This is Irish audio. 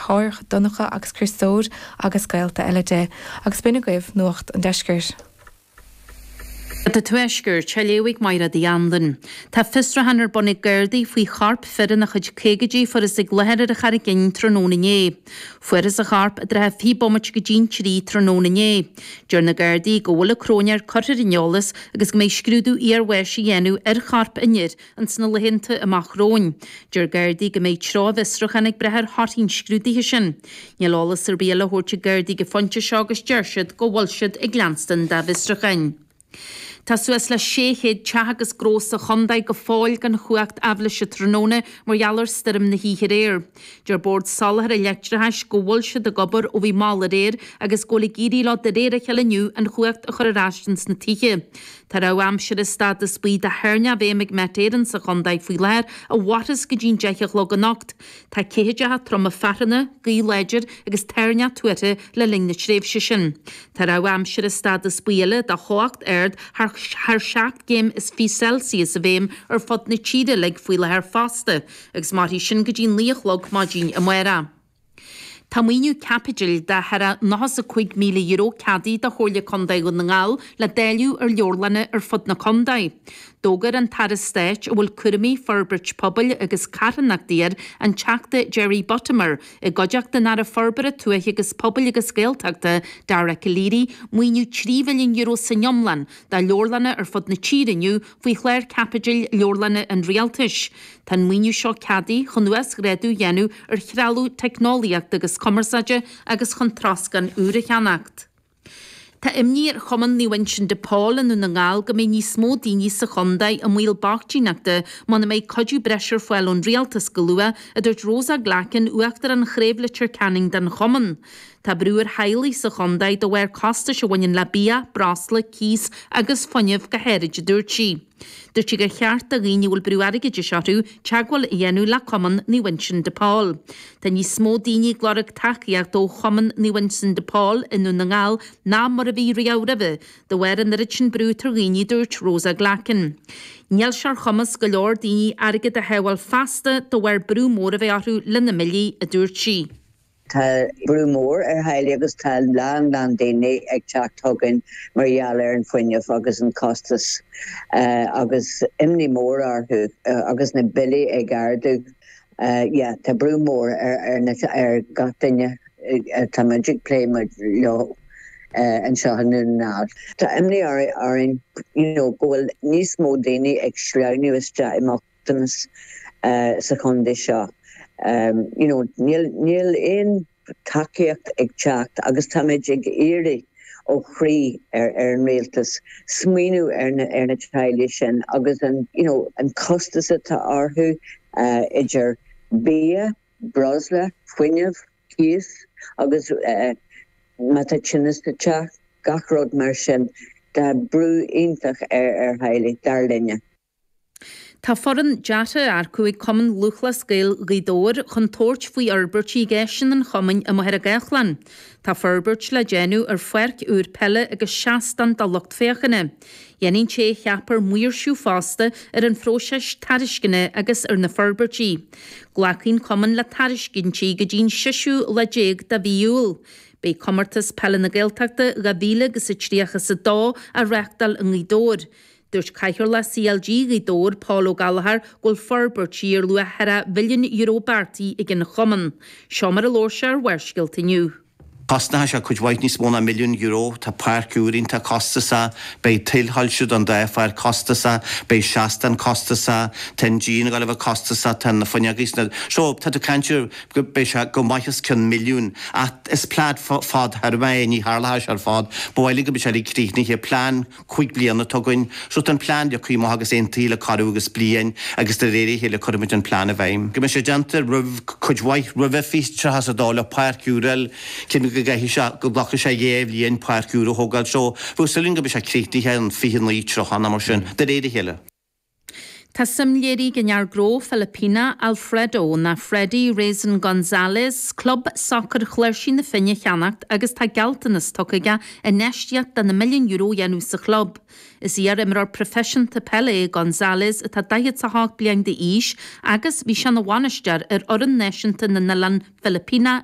háir donnacha agus cristóir agus gailta eile de agus buna goibh nuacht an deisceir. Tá tuisgur teléigh maira dí andan. Tá fistra hanar bonnig girdaí faoi charp firin a chud cégadí for is ag lehead a char gin tróna né. Fuir is a charp a dref hí bommit go dín trí tróna né. Dúr na girdaí go bhfuil a crónear chuir inolalas agus go méid scrúdú ar weisi dhéanú ar charp inir an sna lehinnta amach róin. Dúr girdaí go méid trá visrachan ag brethir hartín scrúdaithe sin. Neolalas ar béla hórte girdaí go fonte seo agus deirsiad go bhfuil siad ag glanstan da visrachan. Tá suas le séhéad teagas grós a chundaid go fáil gan chuacht abla se tróna marheallar stim na híhir éir. Dear bord salhar a leitretheis go bhfuil se de gobar ó bhí mála réir agus ggóla géirí lá de réir a cheileniu an chuacht a chorráistans na tíe. Tá ra amsir is stad a spí a hernia bhé meg metéan sa chundaid faoi leir a watas go dín deicheach le an nacht. Tá céhéide trom a ferranna, gí leidir agus teirne tuite le ling na tréfhse sin. Tá ra amsir is stad a spíile de hácht aird Haar seacht géim is fi Celsius a bhéim ar fod na tíide le fuile haar faste, agus martí sin go dín líochlog má dín a muera. Tá muoinú capital de hera 95 míle euro cadí de chóirle condaid go na ngáil le déiliú ar leorlanne ar fod na condaid. Dógar an tar stéit a bhfuil cuirmí Furbridge Pobal agus Carannachdaíar an teachta Jerry Bottomer I godeach den ar a forbere tuaith agus pobal agus scéalteachta Dara Calíri muoinú 3 milliún euro sa Niomlan da leorlanne ar fod na tíiriniu faoi chléir capital leorlanne an rialtais. Tá muoinú seo cadí chun nuas gréadú dhéanú ar chrealú technoliacht agus commerceide agus chun trascan úra cheannacht. Tá imníar choman ní winsin de Paul an na ngáil go mé ní smó daoine sa chundaid a mhuiil bachtíneachta má na méid codú breisir foiil ón rialtas go lua a dúirt Rosa Glachan uachtar an chréibhlitir canning den choman. Tá brúar heilaí sa chundaid do bhhair costa se bhain le bia, brasla, cís agus fonneamh go héirid dúirtí. Dúirtí go cheart a ghaoine bhfuil brúarige de seatú teagháil dhéanú le choman ní winsin de Paul. Tá ní smó daoine glorach takeíach dó choman ní winsin de Paul inú na ngáil ná mar a bhí riáhribh do bhhair an ritin brú tar ghaoine dúirt Rosa Glachan. Níl sear chomas go leor daoine airgid a heabháil fasta do bhhair brú mór a bheith arthú lena millií a dúirtí. Tá brúmór heilig agus tá lang daine ag teach tugann margheall ar an foiinneamh agus an costas agus imní mór arthú agus na bilí ag ardú tá brúmór ar gatainne tá magic play mar leo an seo an ná. Tá imní arin gohfuil níos mó daine ag sreániu iste imachtanas sa chundé seo. Níl éon takeíocht ag teacht agus táid ag éiri ó chrí ar an réaltas smaoinú ar na teile sin agus an costas atá orthú idir bia, brosla, foiinneamh, cíos agus mata sinnasta teach gachród mar sin de brú iontach ar heilig darlinne. Tá foran deata ar chuig cuman luchla scéil ghidóir chun tóirt faoi arbertí gaisin an chomain a moheir a gaichlan. Tá forbert le déanú ar fuirc úr pelle agus seastan dá locht féchanne. Dhéanann sé cheapar muirsú fásta ar an phróiseas tariscinne agus ar na forbertí. Glacín cuman le tariscintí go dín siisiú le déag da bhíúil. Bei commartas pelle na gailteachta ga bhíle agus sa tríocha sa dá a reachtal an ghidóir. Dúirt caiithir le CLG ghidóir Paul O'Gallagher ghfuil forbertí ar lua hera milliún euro bartaí ag na choman. Seo mar a lóir se ar bhairciltiniu. Costa se chuid bhaid níos móna milliún euro tá páirciúrin tá costasa, bei tilhalisiúd an défar costasa, bei seastan costasa, ten dín go leh costasa tan na foineagis na. Seo tá tú cantir bei se go maithas cyn milliún. A is plád fád ar bhain ní harlathis ar fád, bhile go be se críchni hé plán chuig blianana tugain, so tan plán de chuí agus ein tíle carú agus blian agus de réirí héle chuid an plán a bhaim. Go me sé gentar chuid bhaith rih fístre has a dála páirciúrel cin go blacha sé dhéh líon páirciúr a thugáil seo, bhú sulín go be sé críictíthe an fihin lítrochanna mar sin, de réidir héile. Tá simléirí gnear gró Filipina Alfredo na Freddy Raisin González, club soccer chluirsí na finne cheannacht agus tá geltanas tucaige i neistiacht den na milliún euro dhéanú sa club. Is ar imrar profession ta Pele González tá 18 bliain de ís agus bhí se na bhainistear ar oran neisianta na Nalan Filipina